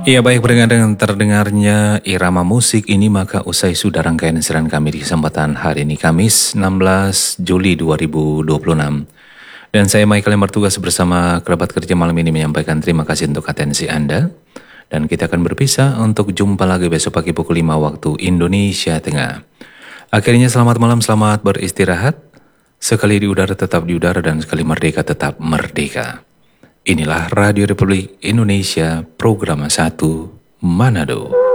Iya baik, berdengar dengan terdengarnya irama musik ini maka usai sudah rangkaian siaran kami di kesempatan hari ini Kamis 16 Juli 2026. Dan saya Michael yang bertugas bersama kerabat kerja malam ini menyampaikan terima kasih untuk atensi Anda. Dan kita akan berpisah untuk jumpa lagi besok pagi pukul 5 waktu Indonesia Tengah. Akhirnya selamat malam, selamat beristirahat. Sekali di udara tetap di udara dan sekali merdeka tetap merdeka. Inilah Radio Republik Indonesia, program 1 Manado.